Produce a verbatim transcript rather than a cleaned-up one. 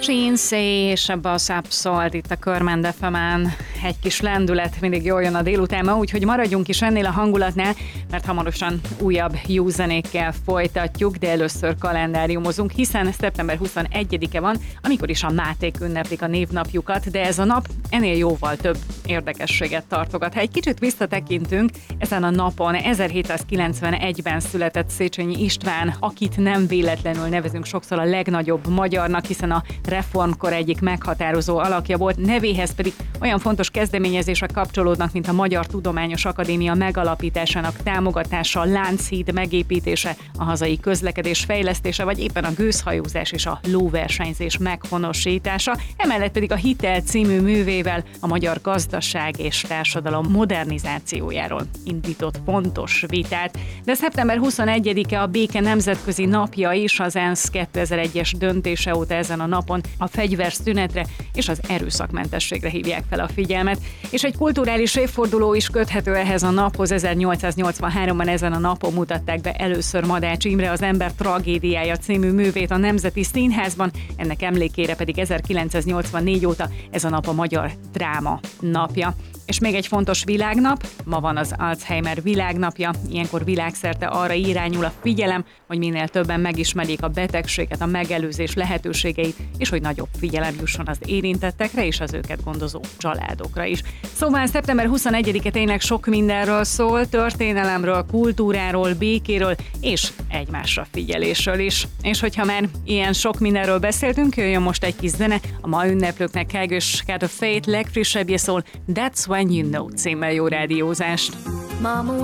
Sheensei és a Boss Up szólt itt a Körmend ef emen. Egy kis lendület mindig jól jön a délutánban, úgyhogy maradjunk is ennél a hangulatnál, mert hamarosan újabb jó zenékkel folytatjuk, de először kalendáriumozunk, hiszen szeptember huszonegyedike van, amikor is a Máték ünneplik a névnapjukat, de ez a nap ennél jóval több érdekességet tartogat. Ha egy kicsit visszatekintünk, ezen a napon ezerhétszázkilencvenegyben született Széchenyi István, akit nem véletlenül nevezünk sokszor a legnagyobb magyarnak, hiszen a reformkor egyik meghatározó alakja volt, nevéhez pedig olyan fontos kezdeményezések kapcsolódnak, mint a Magyar Tudományos Akadémia megalapításának támogatása, a Lánchíd megépítése, a hazai közlekedés fejlesztése, vagy éppen a gőzhajózás és a lóversenyzés meghonosítása, emellett pedig a Hitel című művével a magyar gazdaság és társadalom modernizációjáról indított fontos vitát. De szeptember huszonegyedike a béke nemzetközi napja is, az ENSZ kétezer-egyes döntése óta ezen a napon a fegyverszünetre és az erőszakmentességre hívják fel a figyelmet, és egy kulturális évforduló is köthető ehhez a naphoz. ezernyolcszáznyolcvanháromban ezen a napon mutatták be először Madács Imre Az ember tragédiája című művét a Nemzeti Színházban, ennek emlékére pedig ezerkilencszáznyolcvannégy óta ez a nap a magyar dráma napja. És még egy fontos világnap, ma van az Alzheimer világnapja, ilyenkor világszerte arra irányul a figyelem, hogy minél többen megismerjék a betegséget, a megelőzés lehetőségeit, és hogy nagyobb figyelem jusson az érintettekre és az őket gondozó családokra is. Szóval szeptember huszonegyedike tényleg sok mindenről szól, történelemről, kultúráról, békéről és egymásra figyelésről is. És hogyha már ilyen sok mindenről beszéltünk, jöjjön most egy kis zene, a ma ünneplőknek Kelgős Cat of Fate legfrissebbje szól, That's When You Know címmel. Jó rádiózást! Mama